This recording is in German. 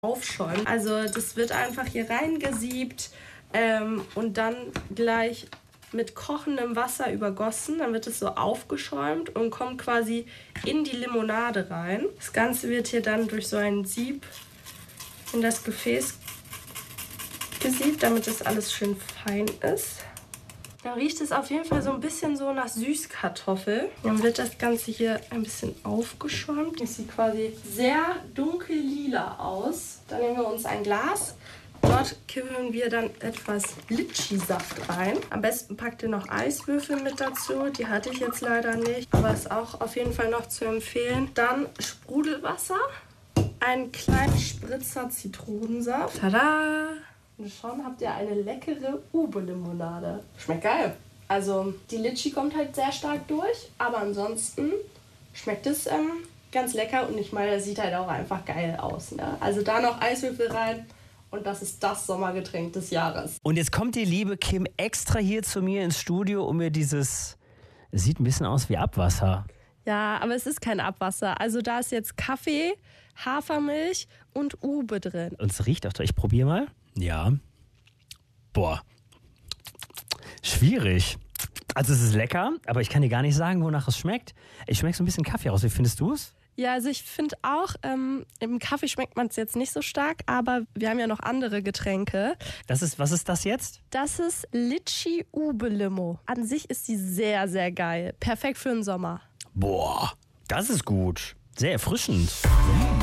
aufschäumen. Also das wird einfach hier reingesiebt und dann gleich mit kochendem Wasser übergossen. Dann wird es so aufgeschäumt und kommt quasi in die Limonade rein. Das Ganze wird hier dann durch so ein Sieb in das Gefäß gesiebt, damit das alles schön fein ist. Dann riecht es auf jeden Fall so ein bisschen so nach Süßkartoffel. Dann wird das Ganze hier ein bisschen aufgeschäumt. Es sieht quasi sehr dunkel-lila aus. Dann nehmen wir uns ein Glas. Dort kippen wir dann etwas Litschi-Saft rein. Am besten packt ihr noch Eiswürfel mit dazu. Die hatte ich jetzt leider nicht, aber ist auch auf jeden Fall noch zu empfehlen. Dann Sprudelwasser, einen kleinen Spritzer Zitronensaft. Tada! Und schon habt ihr eine leckere Ube-Limonade. Schmeckt geil. Also die Litschi kommt halt sehr stark durch, aber ansonsten schmeckt es ganz lecker und ich meine, das sieht halt auch einfach geil aus. Ne? Also da noch Eiswürfel rein und das ist das Sommergetränk des Jahres. Und jetzt kommt die liebe Kim extra hier zu mir ins Studio, um mir dieses, es sieht ein bisschen aus wie Abwasser. Ja, aber es ist kein Abwasser. Also da ist jetzt Kaffee, Hafermilch und Ube drin. Und es riecht auch toll. Ich probiere mal. Ja. Boah. Schwierig. Also es ist lecker, aber ich kann dir gar nicht sagen, wonach es schmeckt. Ich schmecke so ein bisschen Kaffee raus. Wie findest du es? Ja, also ich finde auch, im Kaffee schmeckt man es jetzt nicht so stark, aber wir haben ja noch andere Getränke. Was ist das jetzt? Das ist Litschi Ube Limo. An sich ist sie sehr, sehr geil. Perfekt für den Sommer. Boah, das ist gut. Sehr erfrischend.